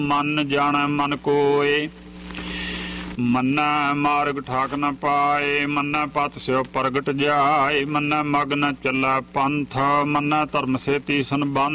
मन जाने मन कोय। मन्ना मार्ग ठाक न पाए, मन्ना पत स्यो प्रगट जाए। मन्ना मग न चला पंथ, मन्ना धर्म से तीसन बंध।